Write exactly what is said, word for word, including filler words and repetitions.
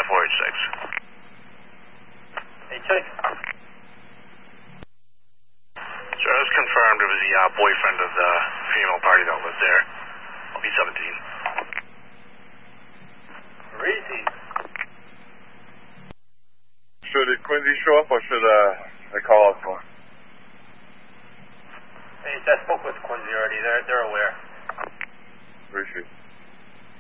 four eight six. Hey, check. Sir, it was confirmed it was the uh, boyfriend of the female party that lived there. I'll be seventeen. Crazy. So did Quincy show up or should uh, I call out for him? Hey, I spoke with Quincy already. They're, they're aware. Appreciate it.